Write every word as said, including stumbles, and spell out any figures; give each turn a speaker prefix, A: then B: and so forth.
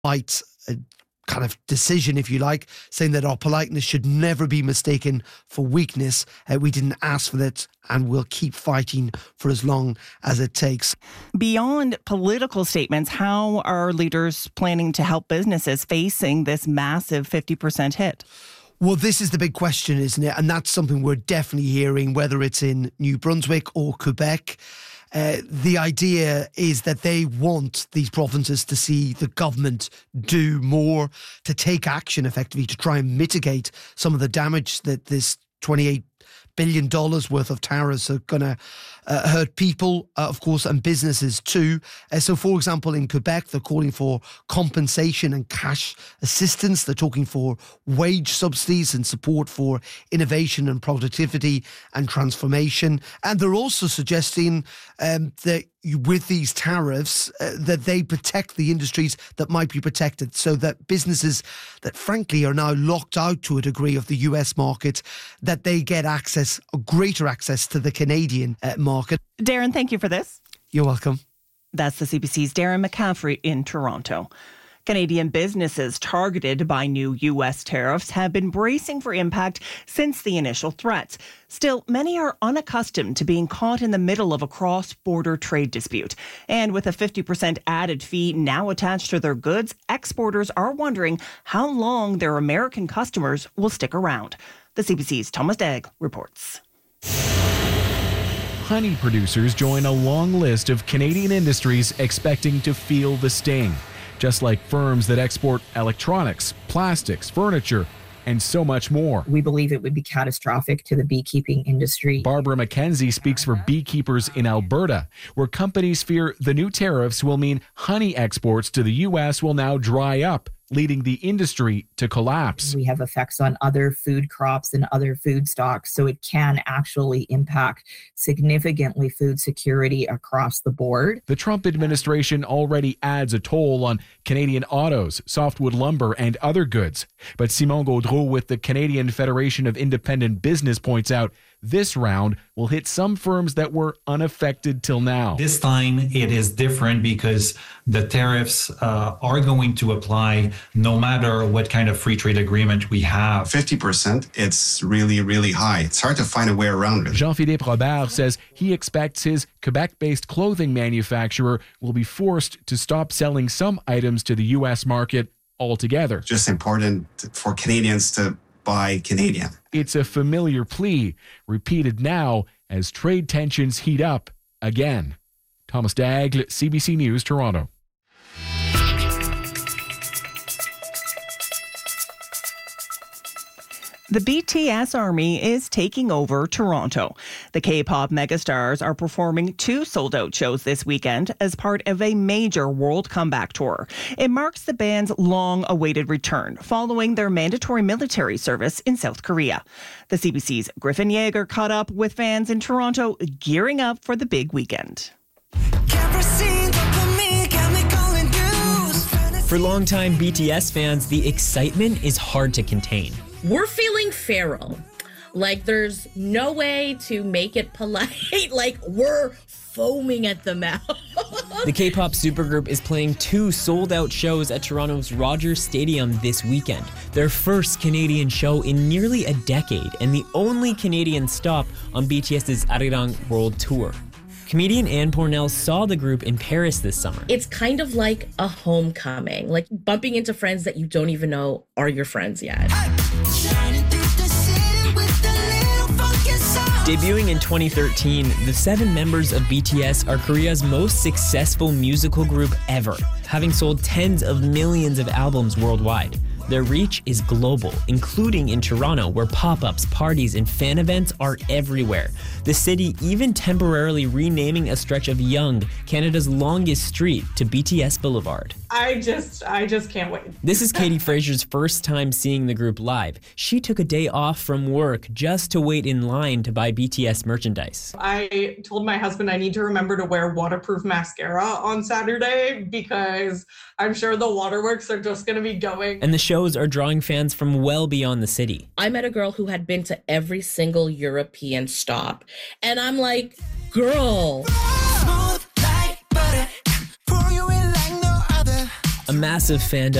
A: polite uh, kind of decision, if you like, saying that our politeness should never be mistaken for weakness. Uh, we didn't ask for that, and we'll keep fighting for as long as it takes.
B: Beyond political statements, how are leaders planning to help businesses facing this massive fifty percent hit?
A: Well, this is the big question, isn't it? And that's something we're definitely hearing, whether it's in New Brunswick or Quebec. Uh, the idea is that they want these provinces to see the government do more, to take action effectively, to try and mitigate some of the damage that this twenty-eight billion dollars worth of tariffs are going to uh, hurt people, uh, of course, and businesses too. Uh, so, for example, in Quebec, they're calling for compensation and cash assistance. They're talking for wage subsidies and support for innovation and productivity and transformation. And they're also suggesting um, that with these tariffs, uh, that they protect the industries that might be protected, so that businesses that frankly are now locked out to a degree of the U S market, that they get access, greater access to the Canadian uh, market.
B: Darren, thank you for this.
A: You're welcome.
B: That's the C B C's Darren McCaffrey in Toronto. Canadian businesses targeted by new U S tariffs have been bracing for impact since the initial threats. Still, many are unaccustomed to being caught in the middle of a cross-border trade dispute. And with a fifty percent added fee now attached to their goods, exporters are wondering how long their American customers will stick around. The C B C's Thomas Daigle reports.
C: Honey producers join a long list of Canadian industries expecting to feel the sting. Just like firms that export electronics, plastics, furniture, and so much more.
D: We believe it would be catastrophic to the beekeeping industry.
C: Barbara McKenzie speaks for beekeepers in Alberta, where companies fear the new tariffs will mean honey exports to the U S will now dry up, leading the industry to collapse.
D: We have effects on other food crops and other food stocks, so it can actually impact significantly food security across the board.
C: The Trump administration already adds a toll on Canadian autos, softwood lumber, and other goods. But Simon Gaudreau with the Canadian Federation of Independent Business points out this round will hit some firms that were unaffected till now.
E: This time it is different because the tariffs uh, are going to apply no matter what kind of free trade agreement we have.
F: fifty percent, it's really, really high. It's hard to find a way around it.
C: Jean-Philippe Robert says he expects his Quebec-based clothing manufacturer will be forced to stop selling some items to the U S market altogether.
F: Just important for Canadians to buy Canadian.
C: It's a familiar plea, repeated now as trade tensions heat up again. Thomas Daigle, C B C News, Toronto.
B: The B T S Army is taking over Toronto. The K-pop megastars are performing two sold-out shows this weekend as part of a major world comeback tour. It marks the band's long-awaited return following their mandatory military service in South Korea. The C B C's Griffin Yeager caught up with fans in Toronto gearing up for the big weekend.
G: For longtime B T S fans, the excitement is hard to contain.
H: We're feeling feral. Like there's no way to make it polite. Like we're foaming at the mouth.
G: The K-pop supergroup is playing two sold-out shows at Toronto's Rogers Stadium this weekend. Their first Canadian show in nearly a decade and the only Canadian stop on BTS's Arirang World Tour. Comedian Anne Pornell saw the group in Paris this summer.
H: It's kind of like a homecoming, like bumping into friends that you don't even know are your friends yet.
G: Debuting in twenty thirteen, the seven members of B T S are Korea's most successful musical group ever, having sold tens of millions of albums worldwide. Their reach is global, including in Toronto, where pop-ups, parties, and fan events are everywhere. The city even temporarily renaming a stretch of Yonge, Canada's longest street, to B T S Boulevard.
I: I just, I just can't wait.
G: This is Katie Fraser's first time seeing the group live. She took a day off from work just to wait in line to buy B T S merchandise.
I: I told my husband I need to remember to wear waterproof mascara on Saturday because I'm sure the waterworks are just going to be going.
G: And the shows are drawing fans from well beyond the city.
H: I met a girl who had been to every single European stop. And I'm like, girl.
G: a massive fandom